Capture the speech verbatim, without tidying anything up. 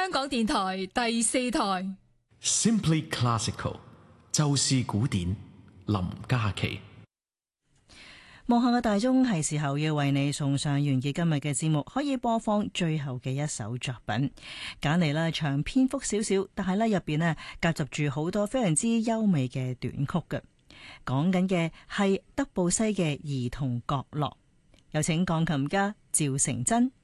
香港電台第四台 Simply Classical 就是古典，林嘉琪。 幕後嘅大鐘係時候要為你送上完結今日嘅節目，可以播放最後嘅一首作品，揀嚟啦長篇幅少少，但係咧入邊呢夾雜住好多非常之優美嘅短曲嘅。講緊嘅係德布西嘅兒童角落，有請鋼琴家趙成真。